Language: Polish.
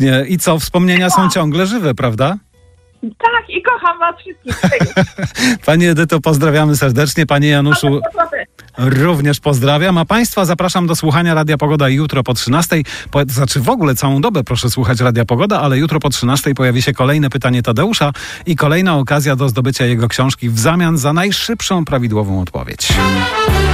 Właśnie. I co? Wspomnienia są ciągle żywe, prawda? Tak, i kocham was wszystkich. Pani Edyto, pozdrawiamy serdecznie. Panie Januszu, również pozdrawiam. A Państwa zapraszam do słuchania Radia Pogoda jutro po 13. Znaczy w ogóle całą dobę proszę słuchać Radia Pogoda, ale jutro po 13 pojawi się kolejne pytanie Tadeusza i kolejna okazja do zdobycia jego książki w zamian za najszybszą prawidłową odpowiedź.